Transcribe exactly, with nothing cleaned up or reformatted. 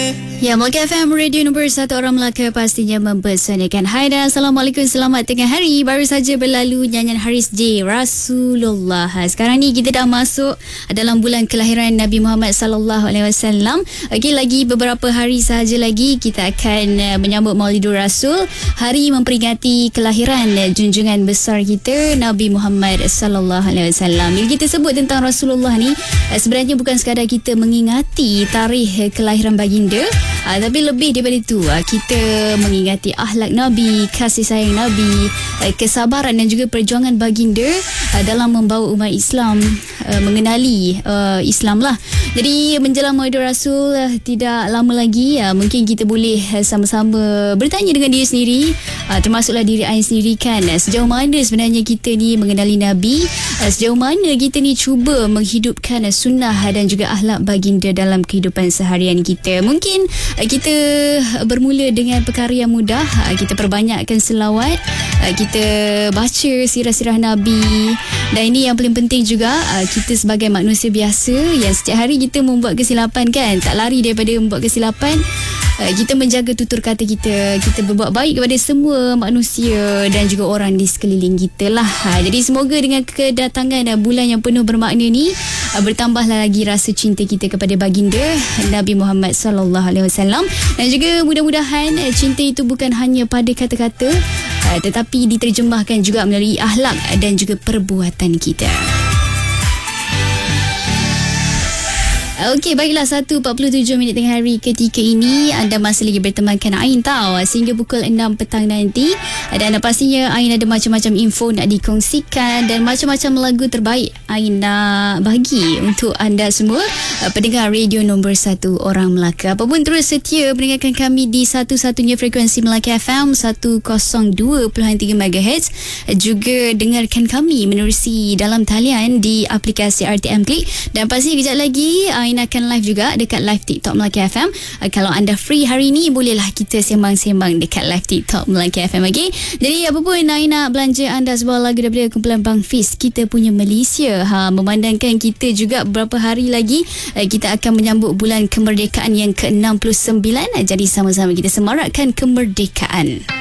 Ya, Melaka F M, radio nombor satu orang Melaka, pastinya mempersanakan. Hai dan Assalamualaikum, selamat tengah hari. Baru saja berlalu nyanyian Haris J, Rasulullah. Sekarang ni kita dah masuk dalam bulan kelahiran Nabi Muhammad sallallahu alaihi wasallam. Okey, lagi beberapa hari sahaja lagi kita akan menyambut Maulidur Rasul, hari memperingati kelahiran junjungan besar kita Nabi Muhammad sallallahu alaihi wasallam. Bila kita sebut tentang Rasulullah ni, sebenarnya bukan sekadar kita mengingati tarikh kelahiran baginda, Ha, tapi lebih daripada itu, ha, kita mengingati akhlak Nabi, kasih sayang Nabi, ha, kesabaran dan juga perjuangan baginda ha, dalam membawa umat Islam ha, mengenali ha, Islam lah. Jadi menjelang Maulidur Rasul, ha, tidak lama lagi, ha, mungkin kita boleh ha, sama-sama bertanya dengan diri sendiri, ha, termasuklah diri Ain sendiri kan, ha, sejauh mana sebenarnya kita ni mengenali Nabi, ha, sejauh mana kita ni cuba menghidupkan ha, sunnah ha, dan juga akhlak baginda dalam kehidupan seharian kita. Mungkin kita bermula dengan perkara yang mudah. Kita perbanyakkan selawat, kita baca sirah-sirah Nabi, dan ini yang paling penting juga, kita sebagai manusia biasa yang setiap hari kita membuat kesilapan kan, tak lari daripada membuat kesilapan. Kita menjaga tutur kata kita, kita berbuat baik kepada semua manusia dan juga orang di sekeliling kita lah. Jadi semoga dengan kedatangan bulan yang penuh bermakna ni, bertambahlah lagi rasa cinta kita kepada baginda Nabi Muhammad sallallahu alaihi wasallam, dan juga mudah-mudahan cinta itu bukan hanya pada kata-kata, tetapi diterjemahkan juga melalui akhlak dan juga perbuatan kita. Okey, baiklah, satu empat puluh tujuh minit tengah hari ketika ini anda masih lagi bertemankan Ain tau, sehingga pukul enam petang nanti. Dan pastinya Ain ada macam-macam info nak dikongsikan dan macam-macam lagu terbaik Ain nak bagi untuk anda semua pendengar radio nombor satu orang Melaka. Apapun, terus setia mendengarkan kami di satu-satunya frekuensi Melaka F M seratus dua puluh tiga megahertz. Juga dengarkan kami menerusi dalam talian di aplikasi R T M Click, dan pastinya kejap lagi Ain akan live juga dekat live TikTok Melaka F M. Uh, kalau anda free hari ni, bolehlah kita sembang-sembang dekat live TikTok Melaka F M. Okay? Jadi apa pun, Ain nak belanja anda sebuah lagu daripada kumpulan Bang Fiz, Kita Punya Malaysia. Ha, memandangkan kita juga beberapa hari lagi uh, kita akan menyambut bulan kemerdekaan yang ke enam puluh sembilan. Uh, jadi sama-sama kita semarakkan kemerdekaan.